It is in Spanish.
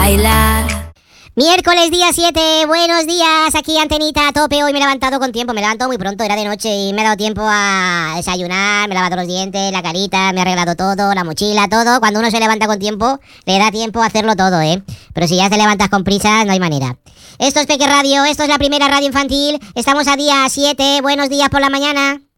bailar. Miércoles día 7, buenos días, aquí Antenita a tope. Hoy me he levantado con tiempo, me levanto muy pronto, era de noche y me he dado tiempo a desayunar, me he lavado los dientes, la carita, me he arreglado todo, la mochila, todo. Cuando uno se levanta con tiempo, le da tiempo a hacerlo todo, ¿eh? Pero si ya te levantas con prisas, no hay manera. Esto es Peque Radio, esto es la primera radio infantil, estamos a día 7, buenos días por la mañana.